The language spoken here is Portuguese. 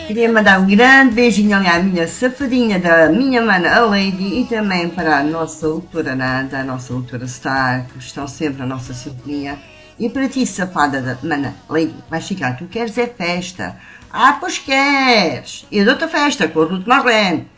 Queria mandar um grande beijinho ali à minha safadinha da minha mana, a Lady, e também para a nossa doutora Nanda, a nossa doutora Star, que estão sempre na nossa sintonia. E para ti, safada da mana, Lady, vais ficar, tu queres é festa. Ah, pois queres! Eu dou-te a festa com o Ruth Marlene.